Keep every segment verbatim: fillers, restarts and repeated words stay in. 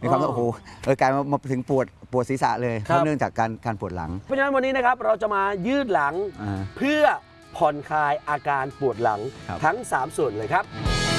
มีความโอ้โหเออกลายมาถึงปวดปวดศีรษะเลยเพราะเนื่องจากการการปวดหลังเพราะฉะนั้นวันนี้นะครับเราจะมายืดหลังเพื่อผ่อนคลายอาการปวดหลังทั้งสามส่วนเลยครับ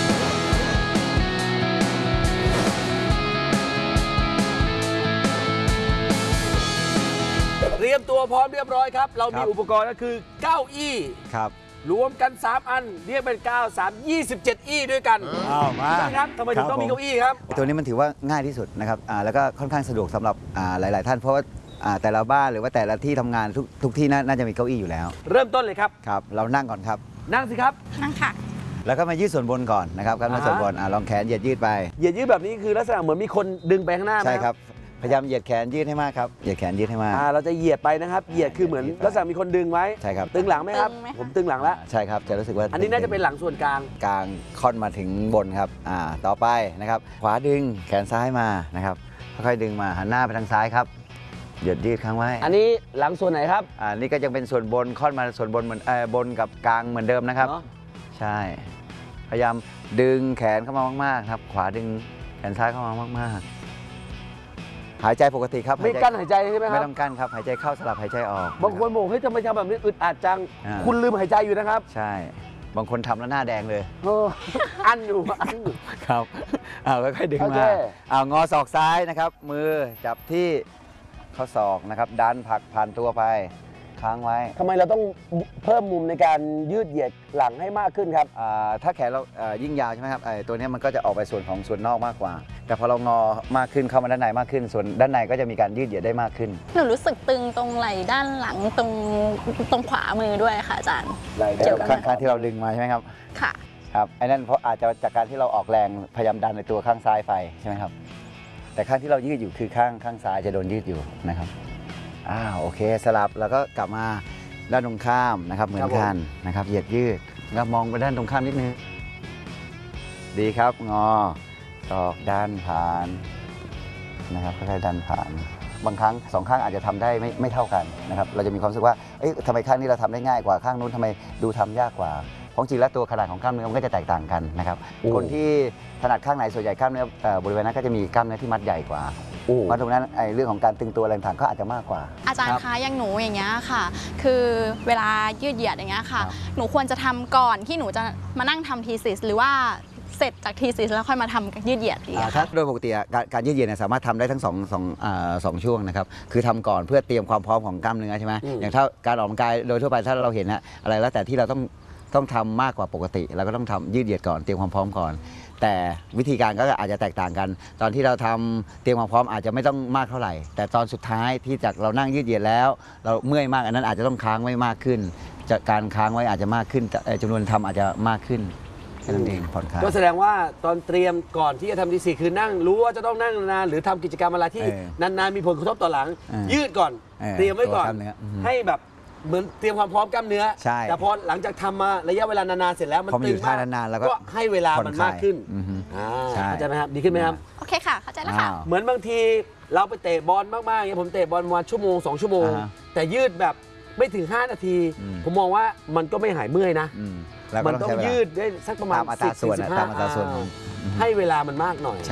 เตรียมตัวพร้อมเรียบร้อยครับเรามีอุปกรณ์ก็คือเก้าอี้ครับรวมกันสามอันเรียกเป็นเก้า สาม ยี่สิบเจ็ดอี้ด้วยกันอ้าวมาครับทำไมถึงต้องมีเก้าอี้ครับตัวนี้มันถือว่าง่ายที่สุดนะครับอ่าแล้วก็ค่อนข้างสะดวกสำหรับอ่าหลายๆท่านเพราะว่าแต่ละบ้านหรือว่าแต่ละที่ทำงานทุกทุกที่น่าจะมีเก้าอี้อยู่แล้วเริ่มต้นเลยครับครับเรานั่งก่อนครับนั่งสิครับนั่งค่ะแล้วก็มายืดส่วนบนก่อนนะครับการมาส่วนบนลองแขนเหยียดยืดไปเหยียดยืดแบบนี้คือลักษณะเหมือนมีคนดึงไปข้างหน้าใช่ครับพยายามเหยียดแขนยืดให้มากครับเหยียดแขนยืดให้มากอ่าเราจะเหยียดไปนะครับเหยียดคือเหมือนลักษณะมีคนดึงไว้ใช่ครับตึงหลังไหมครับผมตึงหลังแล้วใช่ครับจะรู้สึกว่าอันนี้น่าจะเป็นหลังส่วนกลางกลางค่อนมาถึงบนครับอ่าต่อไปนะครับขวาดึงแขนซ้ายมานะครับค่อยๆดึงมาหันหน้าไปทางซ้ายครับเหยียดยืดค้างไว้อันนี้หลังส่วนไหนครับอ่านี่ก็ยังเป็นส่วนบนค่อนมาส่วนบนเหมือนเออบนกับกลางเหมือนเดิมนะครับใช่พยายามดึงแขนเข้ามามากๆครับขวาดึงแขนซ้ายเข้ามามากๆหายใจปกติครับไม่กั้นหายใจใช่ไหมครับไม่ต้องกั้นครับหายใจเข้าสลับหายใจออกบางคนบอกเฮ้ยทำไมทำแบบนี้อึดอัดจังคุณลืมหายใจอยู่นะครับใช่บางคนทำแล้วหน้าแดงเลยอันอยู่อันอยู่ครับเอาค่อยๆดึงมาเอางอศอกซ้ายนะครับมือจับที่ข้อศอกนะครับดันผลักผ่านตัวไปค้างไว้ทำไมเราต้องเพิ่มมุมในการยืดเหยียดหลังให้มากขึ้นครับถ้าแขนเรายิ่งยาวใช่ไหมครับตัวนี้มันก็จะออกไปส่วนของส่วนนอกมากกว่าแต่พอเรางอมากขึ้นเข้ามาด้านในมากขึ้นส่วนด้านในก็จะมีการยืดเหยียดได้มากขึ้นหนูรู้สึกตึงตรงไหล่ด้านหลังตรงตรงขวามือด้วยค่ะอาจารย์เกี่ยวกับข้างที่เราดึงมาใช่ไหมครับค่ะครับไอ้นั่นเพราะอาจจะจากการที่เราออกแรงพยายามดันในตัวข้างซ้ายไปใช่ไหมครับแต่ข้างที่เรายืดอยู่คือข้างข้างซ้ายจะโดนยืดอยู่นะครับอ้าวโอเคสลับแล้วก็กลับมาด้านตรงข้ามนะครับเหมือนกันนะครับเหยียดยืดแล้วมองไปด้านตรงข้ามนิดนึงดีครับงอศอกดันผ่านนะครับค่อยๆดันผ่านบางครั้งสองข้างอาจจะทำได้ไม่ไม่เท่ากันนะครับเราจะมีความรู้สึกว่าเอ๊ะทำไมข้างนี้เราทำได้ง่ายกว่าข้างนู้นทำไมดูทำยากกว่าของจริงแล้วตัวขนาดของกล้ามเนื้อมันก็จะแตกต่างกันนะครับคนที่ถนัดข้างไหนส่วนใหญ่กล้ามเนื้อบริเวณนั้นก็จะมีกล้ามเนื้อที่มัดใหญ่กว่าเพราะตรงนั้นไอ้เรื่องของการตึงตัวแรงถ่างก็อาจจะมากกว่าอาจารย์คะอย่างหนูอย่างเงี้ยค่ะคือเวลายืดเหยียดอย่างเงี้ยค่ะหนูควรจะทำก่อนที่หนูจะมานั่งทำทีซิสหรือว่าเสร็จจากทีซิสแล้วค่อยมาทำยืดเหยียดดีค่ะโดยปกติการยืดเหยียดสามารถทำได้ทั้งสองสองสองช่วงนะครับคือทำก่อนเพื่อเตรียมความพร้อมของกล้ามเนื้อใช่ไหมอย่างถ้าการออกกำลังกายโดยทั่วไปถ้าเราเห็นนะอะไรแล้วแต่ที่เราต้องต้องทำมากกว่าปกติเราก็ต้องทำยืดเหยียดก่อนเตรียมความพร้อมก่อนแต่วิธีการก็อาจจะแตกต่างกันตอนที่เราทำเตรียมความพร้อมอาจจะไม่ต้องมากเท่าไหร่แต่ตอนสุดท้ายที่จากเรานั่งยืดเหยียดแล้วเราเมื่อยมากอันนั้นอาจจะต้องค้างไว้มากขึ้นจากการค้างไว้อาจจะมากขึ้นจำนวนทำอาจจะมากขึ้นแค่นั้นเองผ่อนคลายก็แสดงว่าตอนเตรียมก่อนที่จะทำทีสี่คือนั่งรู้ว่าจะต้องนั่งนานหรือทำกิจกรรมอะไรที่นานๆมีผลกระทบต่อหลังยืดก่อนเตรียมไว้ก่อนให้แบบเหมือนเตรียมความพร้อมกล้ามเนื้อแต่พอหลังจากทำมาระยะเวลานานๆเสร็จแล้วมันตึงมากก็ให้เวลามันมากขึ้นเข้าใจไหมครับดีขึ้นไหมครับโอเคค่ะเข้าใจแล้วค่ะเหมือนบางทีเราไปเตะบอลมากๆอย่างผมเตะบอลวันชั่วโมงสองชั่วโมงแต่ยืดแบบไม่ถึงห้านาทีผมมองว่ามันก็ไม่หายเมื่อยนะมันต้องยืดได้สักประมาณสิบถึงสิบห้าให้เวลามันมากหน่อย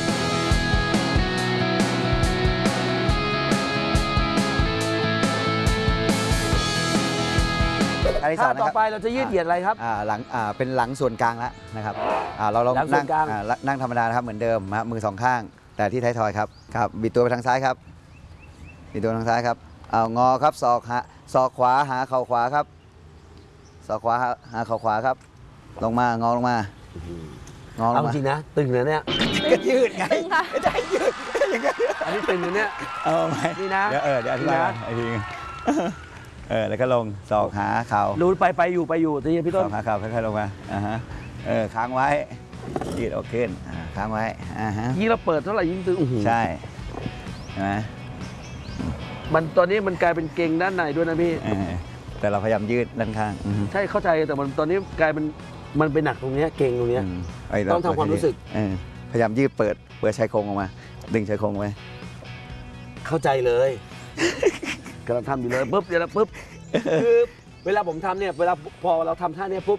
ท่าต่อไปเราจะยืดเหยียดอะไรครับหลังเป็นหลังส่วนกลางแล้วนะครับเราลองนั่งนั่งธรรมดานะครับเหมือนเดิมมือสองข้างแต่ที่ท้ายทอยครับครับบิดตัวไปทางซ้ายครับบิดตัวทางซ้ายครับเอางอครับศอกหาศอกขวาหาเข่าขวาครับศอกขวาหาเข่าขวาครับลงมางอลงมางอลงมาจริงนะตึงเลยเนี่ยก็ยืดไงไม่ได้ยืดอันนี้ตึงเลยเนี่ยเอาไหมนี่นะเดี๋ยวเออเดี๋ยวอธิบายไอ้ทีเออแล้วก็ลงศอกหาเข่ารู้ไปไปอยู่ไปอยู่ทีพี่ต้นศอกหาเข่าค่อยๆลงมาอ่าฮะเออค้างไว้ยืดออกขึ้นค้างไว้อ่าฮะยิ่งเราเปิดเท่าไหร่ยิ่งตึงใช่ใช่ไหมมันตอนนี้มันกลายเป็นเกร็งด้านในด้วยนะพี่แต่เราพยายามยืดด้านข้างใช่เข้าใจแต่มันตอนนี้กลายเป็นมันเป็นหนักตรงนี้เกร็งตรงนี้ต้องทำความรู้สึกพยายามยืดเปิดเปิดชายโครงออกมาดึงชายโครงไว้เข้าใจเลยกำลังทำอยู่เลยปุ๊บเดี๋ยวปุ๊บคือเวลาผมทำเนี่ยเวลาพอเราทำท่านี้ปุ๊บ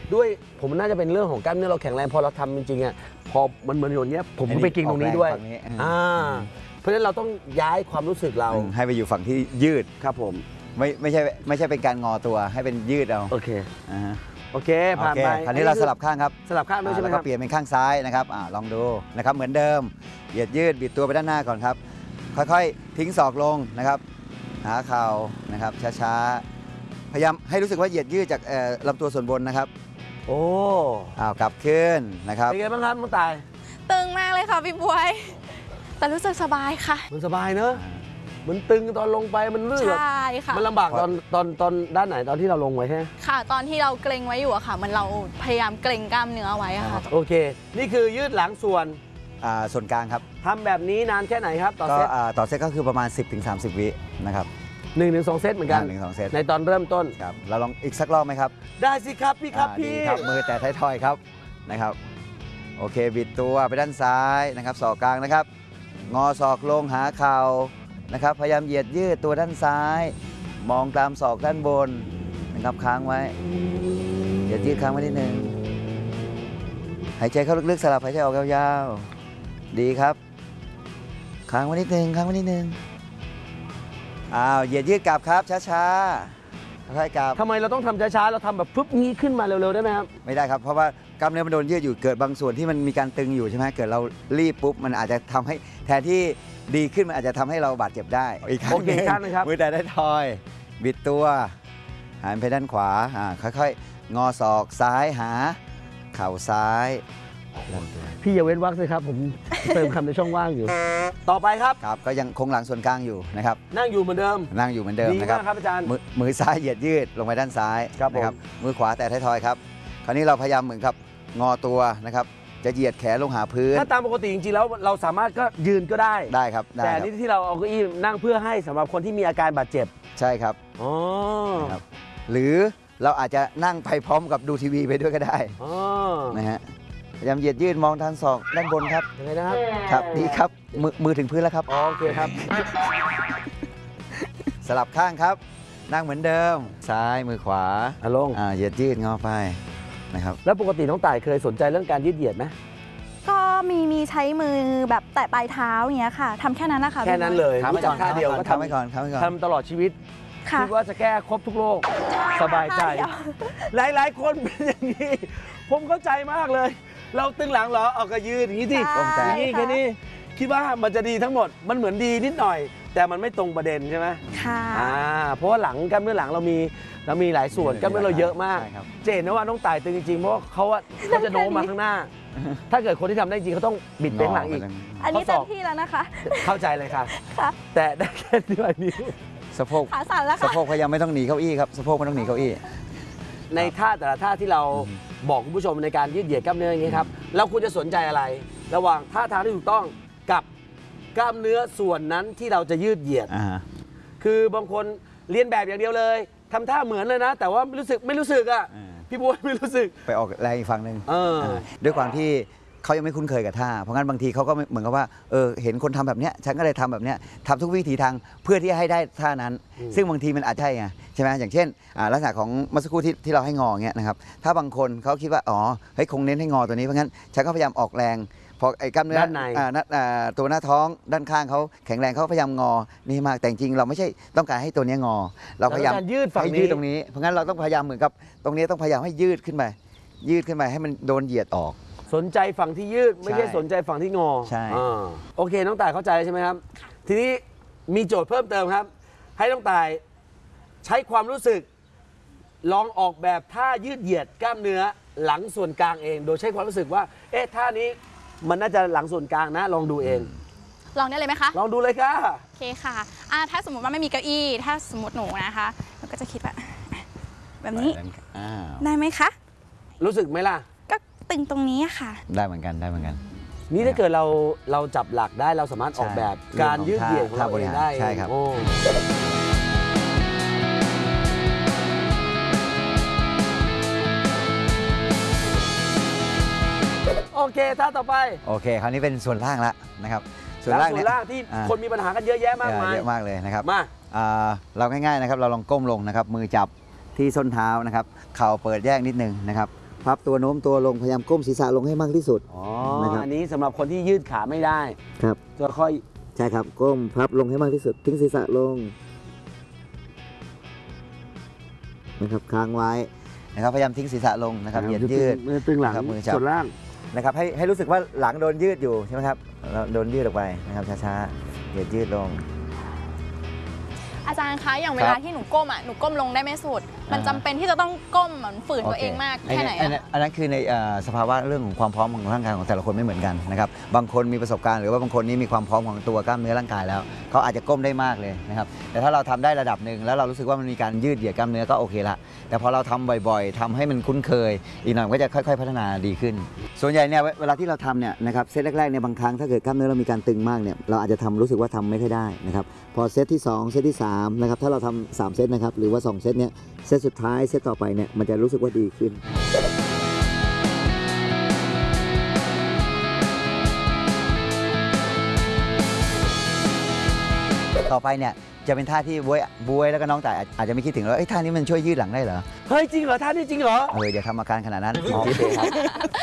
ด้วยผมน่าจะเป็นเรื่องของกล้ามเนื้อเราแข็งแรงพอเราทำจริงๆอ่ะพอมันเหมือนอย่างเงี้ยผมก็ไปกินตรงนี้ด้วยอ่าเพราะฉะนั้นเราต้องย้ายความรู้สึกเราให้ไปอยู่ฝั่งที่ยืดครับผมไม่ไม่ใช่ไม่ใช่เป็นการงอตัวให้เป็นยืดเอาโอเคอ่าโอเคผ่านไปคราวนี้เราสลับข้างครับสลับข้างด้วยใช่ไหมครับเปลี่ยนเป็นข้างซ้ายนะครับอ่าลองดูนะครับเหมือนเดิมเหยียดยืดบิดตัวไปด้านหน้าก่อนครับค่อยๆทิ้งศอกลงนะครับหาเข่านะครับช้าๆพยายามให้รู้สึกว่าเหยียดยืดจากลำตัวส่วนบนนะครับโอ้อ้าวกลับขึ้นนะครับเป็นไงบ้างครับน้องตายตึงมากเลยค่ะพี่บวยแต่รู้สึกสบายค่ะมันสบายเนอะมันตึงตอนลงไปมันลื่นใช่ค่ะมันลำบากตอนตอนตอนด้านไหนตอนที่เราลงไว้ใช่ไหมค่ะตอนที่เราเกรงไว้อยู่อะค่ะมันเราพยายามเกรงกล้ามเนื้อไว้อะค่ะโอเคนี่คือยืดหลังส่วนส่วนกลางครับทำแบบนี้นานแค่ไหนครับต่อเซตต่อเซตก็คือประมาณ สิบถึงสามสิบ วินะครับหนึ่งถึงสองเซตเหมือนกันหนึ่งถึงสองเซตในตอนเริ่มต้นครับเราลองอีกสักรอบไหมครับได้สิครับพี่ครับพี่ครับมือแต่ท้ายทอยครับนะครับโอเคบิดตัวไปด้านซ้ายนะครับศอกกลางนะครับงอศอกลงหาเข่านะครับพยายามเหยียดยืดตัวด้านซ้าย มองตามศอกด้านบนนะครับค้างไว้เหยียดยืดค้างไว้นิดนึงหายใจเข้าลึกๆสลับหายใจออกยาวๆดีครับค้างไว้นิดนึงค้างไว้นิดนึงอ้าวเหยียดยืดกลับครับช้าๆค่อยๆกลับทำไมเราต้องทำช้าๆเราทำแบบปุ๊บงี้ขึ้นมาเร็วๆได้ไหมครับไม่ได้ครับเพราะว่ากล้ามเนื้อมันโดนยืดอยู่เกิดบางส่วนที่มันมีการตึงอยู่ใช่ไหมเกิดเรารีบปุ๊บมันอาจจะทำให้แทนที่ดีขึ้นมันอาจจะทำให้เราบาดเจ็บได้อีกครั้งโอเคครับนะครับมือแต่ได้ทอยบิดตัวหันไปด้านขวาอ่าค่อยๆงอศอกซ้ายหาเข่าซ้ายพี่อย่าเว้นวรรคเลยครับผมเติมคำในช่องว่างอยู่ต่อไปครับครับก็ยังคงหลังส่วนกลางอยู่นะครับนั่งอยู่เหมือนเดิมนั่งอยู่เหมือนเดิมนะครับดีมากครับอาจารย์มือมือซ้ายเหยียดยืดลงไปด้านซ้ายนะครับมือขวาแต่ท้ายทอยครับคราวนี้เราพยายามเหมือนครับงอตัวนะครับจะเหยียดแขนลงหาพื้นถ้าตามปกติจริงๆแล้วเราสามารถก็ยืนก็ได้ได้ครับแต่นี่ที่เราเอาเก้าอี้นั่งเพื่อให้สำหรับคนที่มีอาการบาดเจ็บใช่ครับอ๋อครับหรือเราอาจจะนั่งไปพร้อมกับดูทีวีไปด้วยก็ได้นะฮะพยายามเหยียดยืดมองทางศอกด้านบนครับยังไงนะครับครับดีครับมือมือถึงพื้นแล้วครับโอเคครับสลับข้างครับนั่งเหมือนเดิมซ้ายมือขวาลงอ่าเหยียดยืดงอไปนะครับแล้วปกติน้องต่ายเคยสนใจเรื่องการยืดเหยียดไหมก็มีมีใช้มือแบบแตะปลายเท้าอย่างเงี้ยค่ะทำแค่นั้นนะคะแค่นั้นเลยทำไปก่อนท่าเดียวก็ทำไปก่อนทำไปก่อนทำตลอดชีวิตคิดว่าจะแก้ครบทุกโรคสบายใจหลายๆคนเป็นอย่างนี้ผมเข้าใจมากเลยเราตึงหลังเหรอออกกระยืนอย่างนี้สิอย่างนี้แค่นี้คิดว่ามันจะดีทั้งหมดมันเหมือนดีนิดหน่อยแต่มันไม่ตรงประเด็นใช่ไหมค่ะอ่าเพราะว่าหลังกล้ามเนื้อหลังเรามีเรามีหลายส่วนกล้ามเนื้อเราเยอะมากเจนนะว่าน้องต่ายตึงจริงๆเพราะเขาว่าเขาจะโน้มมาข้างหน้าถ้าเกิดคนที่ทำได้จริงเขาต้องบิดเบ้งหลังอีกอันนี้เต็มที่แล้วนะคะเข้าใจเลยค่ะแต่ได้แค่นี้สะโพกขาสั่นแล้วค่ะสะโพกพยายามไม่ต้องหนีเก้าอี้ครับสะโพกไม่ต้องหนีเก้าอี้ในท่าแต่ละท่าที่เราบอกคุณผู้ชมในการยืดเหยียดกล้ามเนื้ออย่างนี้ครับเราควรจะสนใจอะไรระหว่างท่าทางที่ถูกต้องกับกล้ามเนื้อส่วนนั้นที่เราจะยืดเหยียดคือบางคนเรียนแบบอย่างเดียวเลยทำท่าเหมือนเลยนะแต่ว่าไม่รู้สึกไม่รู้สึกอ่ะพี่บัวไม่รู้สึกไปออกแรงอีกฝั่งหนึ่งด้วยความที่เขายังไม่คุ้นเคยกับท่าเพราะงั้นบางทีเขาก็เหมือนกับว่าเออเห็นคนทำแบบเนี้ยฉันก็เลยทำแบบเนี้ยทำทุกวิถีทางเพื่อที่ให้ได้ท่านั้นซึ่งบางทีมันอาจจะใช่ไงใช่ไหมอย่างเช่นลักษณะของเมื่อสักครู่ที่ที่เราให้งอเงี้ยนะครับถ้าบางคนเขาคิดว่าอ๋อเฮ้ยคงเน้นให้งอตัวนี้เพราะงั้นฉันก็พยายามออกแรงพอไอ้กล้ามเนื้อตัวหน้าท้องด้านข้างเขาแข็งแรงเขาพยายามงอนี่มากแต่จริงเราไม่ใช่ต้องการให้ตัวนี้งอเราพยายามยืดฝั่งนี้ยืดตรงนี้เพราะงั้นเราต้องพยายามเหมือนกับตรงนี้ต้องพยายามให้ยืดขึ้นไปยืดขึ้นไปให้มันโดนเหยียดออกสนใจฝั่งที่ยืดไม่ใช่สนใจฝั่งที่งอใช่โอเคน้องต่ายเข้าใจใช่ไหมครับทีนี้มีโจทย์เพิ่มเติมครับให้น้องต่ายใช้ความรู้สึกลองออกแบบท่ายืดเหยียดกล้ามเนื้อหลังส่วนกลางเองโดยใช้ความรู้สึกว่าเอ๊ะท่านี้มันน่าจะหลังส่วนกลางนะลองดูเองลองได้เลยไหมคะลองดูเลยค่ะโอเคค่ะอ่าถ้าสมมติว่าไม่มีเก้าอี้ถ้าสมมติหนูนะคะเราก็จะคิดแบบแบบนี้ได้ไหมคะรู้สึกไหมล่ะก็ตึงตรงนี้ค่ะได้เหมือนกันได้เหมือนกันนี่ถ้าเกิดเราเราจับหลักได้เราสามารถออกแบบการยืดเหยียดของเราเองได้ใช่ครับโอเคท่าต่อไปโอเคคราวนี้เป็นส่วนล่างแล้วนะครับส่วนล่างส่วนล่างที่คนมีปัญหากันเยอะแยะมากมายเยอะมากเลยนะครับมาเราง่ายๆนะครับเราลองก้มลงนะครับมือจับที่ส้นเท้านะครับเข่าเปิดแยกนิดนึงนะครับพับตัวโน้มตัวลงพยายามก้มศีรษะลงให้มากที่สุดอ๋อนะครับอันนี้สำหรับคนที่ยืดขาไม่ได้ครับจะค่อยใช่ครับก้มพับลงให้มากที่สุดทิ้งศีรษะลงนะครับค้างไว้นะครับพยายามทิ้งศีรษะลงนะครับเหยียดยืดมือตึงหลังนะครับมือจับส่วนล่างนะครับให้ให้รู้สึกว่าหลังโดนยืดอยู่ใช่ไหมครับเราโดนยืดออกไปนะครับช้าๆเหยียดยืดลงอาจารย์คะอย่างเวลาที่หนูก้มอ่ะหนูก้มลงได้ไม่สุด มันจำเป็นที่จะต้องก้มเหมือนฝืนตัวเองมากแค่ไหนอันนั้นอันนั้นคือในสภาวะเรื่องของความพร้อมของร่างกายของแต่ละคนไม่เหมือนกันนะครับบางคนมีประสบการณ์หรือว่าบางคนนี่มีความพร้อมของตัวกล้ามเนื้อร่างกายแล้วเขาอาจจะก้มได้มากเลยนะครับแต่ถ้าเราทำได้ระดับหนึ่งแล้วเรารู้สึกว่ามันมีการยืดเหยียดกล้ามเนื้อก็โอเคละแต่พอเราทำบ่อยๆทำให้มันคุ้นเคยอีกหน่อยก็จะค่อยๆพัฒนาดีขึ้นส่วนใหญ่เนี่ยเวลาที่เราทำเนี่ยนะครับเซตแรกๆเนี่ยบางครั้งถ้าเกิดกล้ามเนื้อเรามีการตึงมากเนี่ยเราอาจจะทำรู้สึกว่าทำไม่ค่อยได้นะครับพอเซตที่สองเซตที่สามนะครับถ้าเราทำสามเซตนะครับหรือว่าสองเซตเนี่ยเซตสุดท้ายเซตต่อไปเนี่ยมันจะรู้สึกว่าดีขึ้นต่อไปเนี่ยจะเป็นท่าที่บวยบวยแล้วก็น้องแต่อาจจะไม่คิดถึงแล้วไอ้ท่านี้มันช่วยยืดหลังได้เหรอเฮ้ยจริงเหรอท่านี้จริงเหรอเอออย่าทำอาการขนาดนั้นโอเคครับ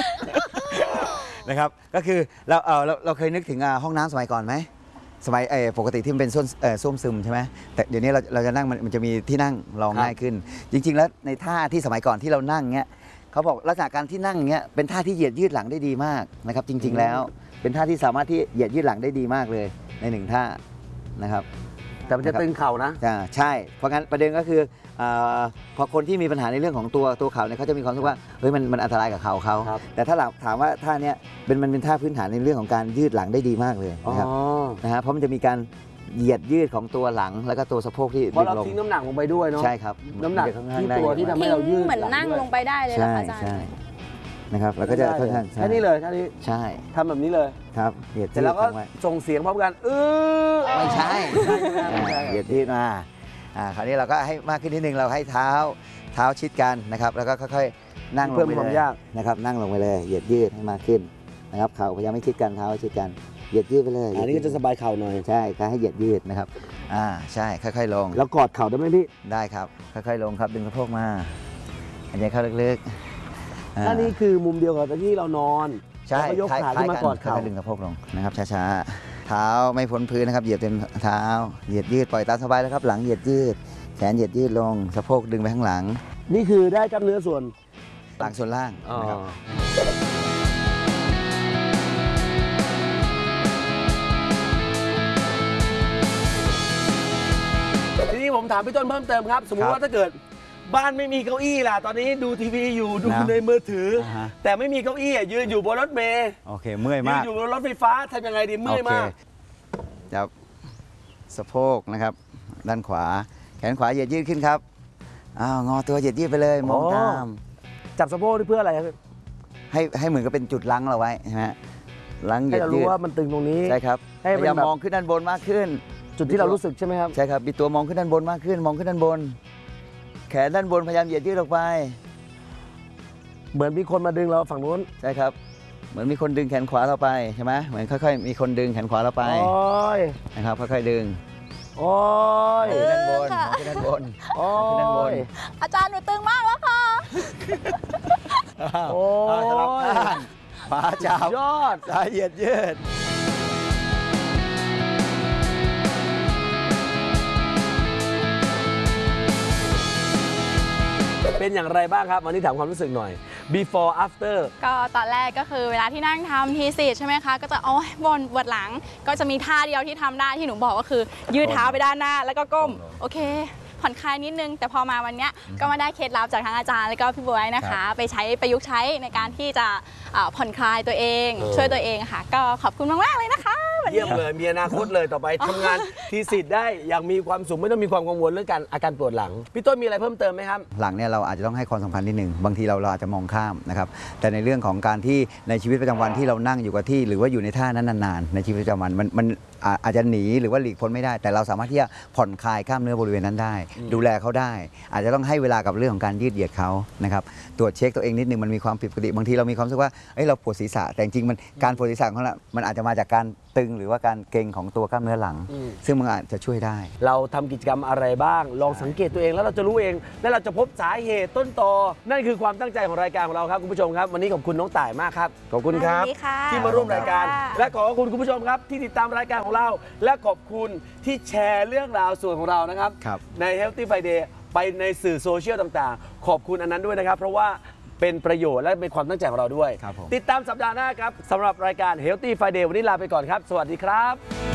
นะครับก็คือเราเออเราเราเคยนึกถึงห้องน้ำสมัยก่อนไหมสมัยเออปกติที่มันเป็นส้วมเออส้วมซึมใช่ไหมแต่เดี๋ยวนี้เราเราจะนั่งมันมันจะมีที่นั่งรองง่ายขึ้น จริง ๆ แล้วในท่าที่สมัยก่อนที่เรานั่งเงี้ยเขาบอกลักษณะการที่นั่งเงี้ยเป็นท่าที่เหยียดยืดหลังได้ดีมากนะครับจริง ๆ แล้วเป็นท่าที่สามารถที่เหยียดยืดหลังได้ดีมากเลยในหนึ่งท่านะครับแต่มันจะตึงเข่านะใช่เพราะงั้นประเด็นก็คือพอคนที่มีปัญหาในเรื่องของตัวตัวเขาเนี่ยเขาจะมีความรู้สึกว่าเฮ้ยมันมันอันตรายกับเขาเขาแต่ถ้าเราถามว่าท่านี้เป็นมันเป็นท่าพื้นฐานในเรื่องของการยืดหลังได้ดีมากเลยนะครับนะฮะเพราะมันจะมีการเหยียดยืดของตัวหลังแล้วก็ตัวสะโพกที่เพราะเราทิ้งน้ำหนักลงไปด้วยเนาะใช่ครับน้ำหนักที่ตัวที่ทำให้เรายืดเหมือนนั่งลงไปได้เลยเหรอคะอาจารย์ใช่นะครับแล้วก็จะค่อนข้างแค่นี้เลยแค่นี้ใช่ทำแบบนี้เลยครับเหยียดเสร็จแล้วก็ส่งเสียงพร้อมกันเออไม่ใช่เหยียดยืดมาอ่าคราวนี้เราก็ให้มากขึ้นนิดนึงเราให้เท้าเท้าชิดกันนะครับแล้วก็ค่อยๆนั่งลงไปเลยนะครับนั่งลงไปเลยเหยียดยืดให้มากขึ้นนะครับเข่าพยายามไม่ชิดกันเท้าชิดกันเหยียดยืดไปเลยอันนี้ก็จะสบายเข่าหน่อยใช่การให้เหยียดยืดนะครับอ่าใช่ค่อยๆลงแล้วกอดเข่าได้ไหมพี่ได้ครับค่อยๆลงครับดึงสะโพกมาหายใจเข้าลึกๆท่านี้คือมุมเดียวกับที่เรานอนใช่ยกขาขึ้นมากอดเข่าดึงสะโพกลงนะครับช้าๆเท้าไม่พ้นพื้นนะครับเหยียดเต็มเท้าเหยียดยืดปล่อยตามสบายแล้วครับหลังเหยียดยืดแขนเหยียดยืดลงสะโพกดึงไปข้างหลังนี่คือได้กล้ามเนื้อส่วนหลังส่วนล่างนะครับทีนี้ผมถามพี่ต้นเพิ่มเติมครับสมมุติว่าถ้าเกิดบ้านไม่มีเก้าอี้ล่ะตอนนี้ดูทีวีอยู่ดูในมือถือแต่ไม่มีเก้าอี้ยืนอยู่บนรถเมล์โอเคเมื่อยมากยืนอยู่บนรถไฟฟ้าทำยังไงดีเมื่อยมากจับสะโพกนะครับด้านขวาแขนขวาเหยียดยืดขึ้นครับอ้าวงอตัวเหยียดยืดไปเลยมองตามจับสะโพกเพื่ออะไรครับให้ให้เหมือนกับเป็นจุดลังเราไว้ใช่ไหมลังเหยียดยืดให้เรารู้ว่ามันตึงตรงนี้ใช่ครับพยายามมองขึ้นด้านบนมากขึ้นจุดที่เรารู้สึกใช่ไหมครับใช่ครับบิดตัวมองขึ้นด้านบนมากขึ้นมองขึ้นด้านบนแขนด้านบนพยายามเหยียดยืดออกไปเหมือนมีคนมาดึงเราฝั่งนู้นใช่ครับเหมือนมีคนดึงแขนขวาเราไปใช่ไหมเหมือนค่อยๆมีคนดึงแขนขวาเราไปนะครับค่อยๆดึงโอ้ยขึ้นด้านบนขึ้นด้านบนโอ้ขึ้นด้านบนอาจารย์หนูตึงมากแล้วค่ะโอ้ยสลับข้างขวาจับยอดซ้ายเหยียดยืดเป็นอย่างไรบ้างครับวันนี้ถามความรู้สึกหน่อย before after ก็ตอนแรกก็คือเวลาที่นั่งทำทีสิใช่ไหมคะก็จะโอ้ยบนปวดหลังก็จะมีท่าเดียวที่ทำได้ที่หนูบอกก็คือยืดเท้าไปด้านหน้าแล้วก็ก้มโอเคผ่อนคลายนิดนึงแต่พอมาวันนี้ก็มาได้เคล็ดลับจากทั้งอาจารย์แล้วก็พี่บวยนะคะไปใช้ประยุกต์ใช้ในการที่จะผ่อนคลายตัวเองช่วยตัวเองค่ะก็ขอบคุณมากๆเลยนะคะเยี่ยมเลยมีอนาคตเลยต่อไปทำงานทีสิทธิ์ได้อย่างมีความสุขไม่ต้องมีความกังวลเรื่องการอาการปวดหลังพี่ต้นมีอะไรเพิ่มเติมไหมครับหลังเนี่ยเราอาจจะต้องให้ความสำคัญนิดหนึ่งบางทีเราเราอาจจะมองข้ามนะครับแต่ในเรื่องของการที่ในชีวิตประจำวันที่เรานั่งอยู่กับที่หรือว่าอยู่ในท่านั้นนานๆในชีวิตประจำวันมันมันอาจจะหนีหรือว่าหลีกพ้นไม่ได้แต่เราสามารถที่จะผ่อนคลายกล้ามเนื้อบริเวณนั้นได้ดูแลเขาได้อาจจะต้องให้เวลากับเรื่องของการยืดเหยียดเขานะครับตรวจเช็คตัวเองนิดนึงมันมีความผิดปกติบางทีเรามีความรู้สึกว่าเอ้ยเราปวดศีรษะแต่จริงๆมันการปวดศีรษะของเรามันอาจจะมาจากการตึงหรือว่าการเกร็งของตัวกล้ามเนื้อหลัง ซึ่งมันอาจจะช่วยได้เราทำกิจกรรมอะไรบ้างลองสังเกตตัวเองแล้วเราจะรู้เองและเราจะพบสาเหตุต้นตอนั่นคือความตั้งใจของรายการของเราครับคุณผู้ชมครับวันนี้ขอบคุณน้องต่ายมากครับขอบคุณครับที่มาร่วมรายการและขอบคุณคุณผู้ชมครับที่ติดตามรายการของเราและขอบคุณที่แชร์เรื่องราวส่วนของเรานะครับใน Healthy Friday ไปในสื่อโซเชียลต่างๆขอบคุณอันนั้นด้วยนะครับเพราะว่าเป็นประโยชน์และเป็นความตั้งใจของเราด้วยติดตามสัปดาห์หน้าครับสำหรับรายการ Healthy Friday วันนี้ลาไปก่อนครับสวัสดีครับ